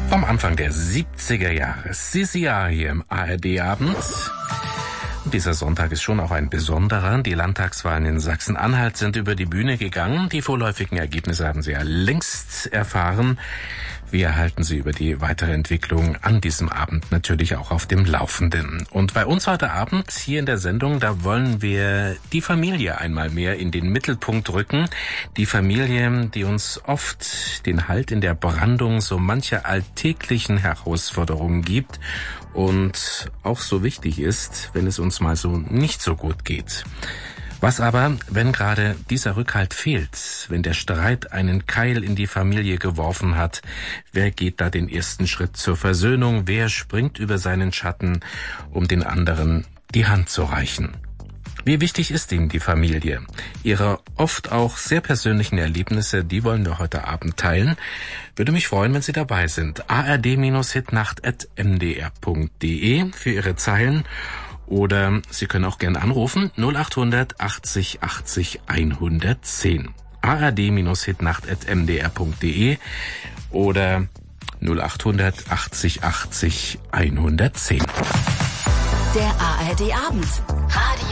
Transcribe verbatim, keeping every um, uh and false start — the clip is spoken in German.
Vom Anfang der siebziger Jahre. C C R hier im A R D-Abend. Dieser Sonntag ist schon auch ein besonderer. Die Landtagswahlen in Sachsen-Anhalt sind über die Bühne gegangen. Die vorläufigen Ergebnisse haben Sie ja längst erfahren. Wir halten Sie über die weitere Entwicklung an diesem Abend natürlich auch auf dem Laufenden. Und bei uns heute Abend hier in der Sendung, da wollen wir die Familie einmal mehr in den Mittelpunkt rücken. Die Familie, die uns oft den Halt in der Brandung so mancher alltäglichen Herausforderungen gibt und auch so wichtig ist, wenn es uns mal so nicht so gut geht. Was aber, wenn gerade dieser Rückhalt fehlt, wenn der Streit einen Keil in die Familie geworfen hat, wer geht da den ersten Schritt zur Versöhnung, wer springt über seinen Schatten, um den anderen die Hand zu reichen? Wie wichtig ist Ihnen die Familie? Ihre oft auch sehr persönlichen Erlebnisse, die wollen wir heute Abend teilen. Würde mich freuen, wenn Sie dabei sind. a r d hitnacht at m d r punkt d e für Ihre Zeilen. Oder Sie können auch gerne anrufen, null acht hundert achtzig achtzig hundertzehn. a r d hitnacht at m d r punkt d e oder null acht hundert achtzig achtzig hundertzehn. Der A R D-Abend. Radio